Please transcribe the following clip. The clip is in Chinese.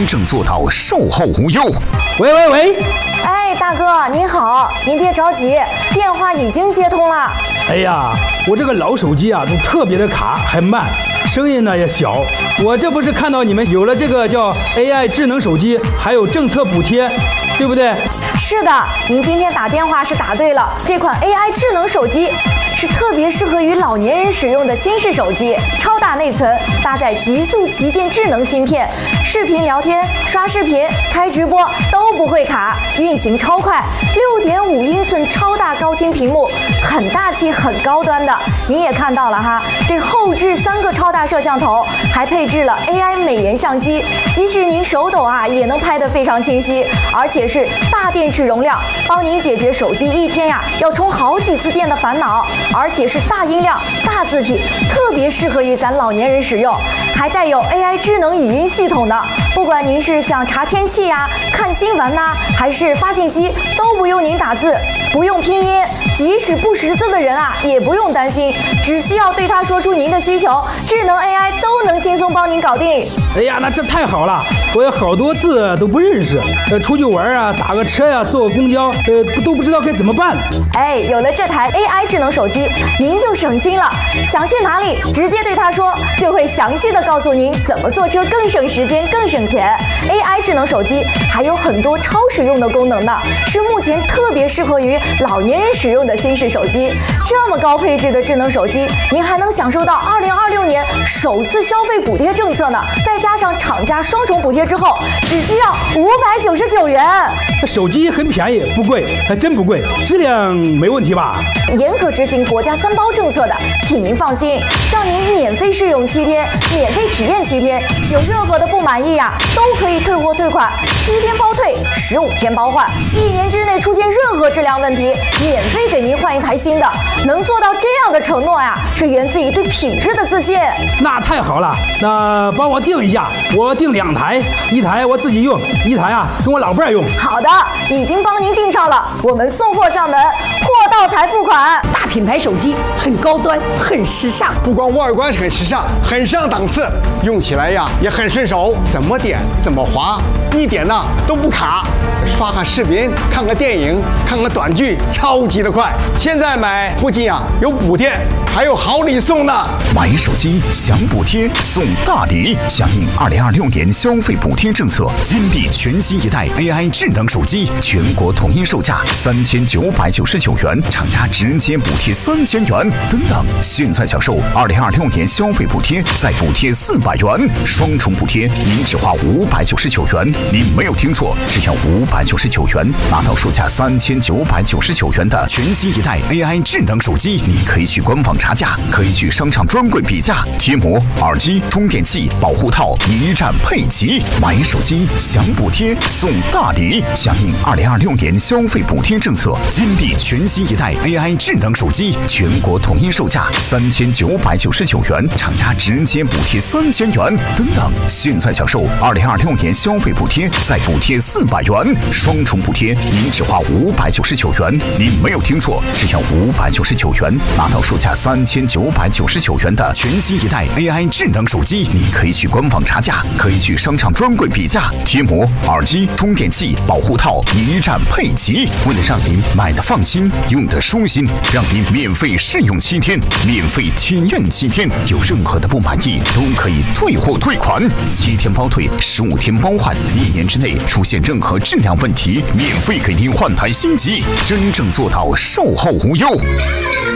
真正做到售后无忧。 喂， 哎，大哥您好，您别着急，电话已经接通了。 哎呀，我这个老手机啊，都特别的卡，还慢，声音呢也小。我这不是看到你们有了这个叫 AI 智能手机，还有政策补贴，对不对？ 是的，您今天打电话是打对了，这款 AI 智能手机是特别适合于老年人使用的新式手机，超大内存，搭载极速旗舰智能芯片，视频聊天、刷视频、开直播都不会卡，运行超快，6.5英寸超大高清屏幕，很大气、很高端的。您也看到了哈，这后置3个超大摄像头，还配置了 AI 美颜相机，即使您手抖啊，也能拍得非常清晰，而且是大电池容量，帮您解决手机一天呀要充好几次电的烦恼。而且是大音量、大字体，特别适合于咱老年人使用，还带有 AI 智能语音系统的。不管您是想查天气呀、看新闻呐，还是发信息，都不用您打字，不用拼音，即使不识字的人啊，也不用担心，只需要对他说出您的需求，智能 AI 都能轻松帮您搞定。 哎呀，那这太好了，我有好多字都不认识，出去玩啊，打个车呀、坐个公交，都不知道该怎么办。 哎，有了这台 AI 智能手机，您就省心了，想去哪里直接对他说，就会详细的告诉您怎么坐车更省时间、更省钱。AI 智能手机还有很多超实用的功能呢，是目前特别适合于老年人使用的新式手机。这么高配置的智能手机，您还能享受到2026年首次消费补贴政策呢，再加上厂家双重补贴之后，只需要599元。 手机很便宜，不贵，还真不贵，质量没问题吧？ 严格执行国家3包政策的，请您放心，让您免费试用7天，免费体验7天，有任何的不满意呀，都可以退货退款，7天包退，15天包换，1年之内出现任何质量问题，免费给您换一台新的。能做到这样的承诺呀，是源自于对品质的自信。 那太好了，那帮我订一下，我订2台，一台我自己用，一台啊跟我老伴儿用。 好的，已经帮您订上了，我们送货上门，货到才付款。 大品牌手机很高端，很时尚， 不光外观很时尚，很上档次，用起来呀也很顺手，怎么点怎么滑，一点呢都不卡。刷个视频，看个电影，看个短剧，超级的快。现在买不仅有补贴，还有好礼送呢。 买手机享补贴送大礼，响应2026年消费补贴政策，金地全新一代 AI 智能手机，全国统一售价3999元，厂家直接补贴3000元，等等。现在享受2026年消费补贴，再补贴400元，双重补贴，您只花599元。您没有听错，只要599元，拿到售价3999元的全新一代 AI 智能手机。你可以去官网查价，可以去商场专柜比价，贴膜、耳机、充电器、保护套一站配齐。买手机享补贴送大礼，响应2026年消费补贴政策，金地全新一代 AI 智能手机，全国统一售价3999元，厂家直接补贴3000元，等等。现在享受2026年消费补贴，再补贴400元，双重补贴，您只花599元。您没有听错，只要599元，拿到售价3999元的全新一代 AI 智能手机。你可以去官网查价，可以去商场专柜比价，贴膜、耳机、充电器、保护套一站配齐。为了让您买的放心，用的舒心，让您免费试用7天，免费体验7天，有任何的不满意都可以退货退款，7天包退，15天包换，1年之内出现任何质量问题，免费给您换台新机，真正做到售后无忧。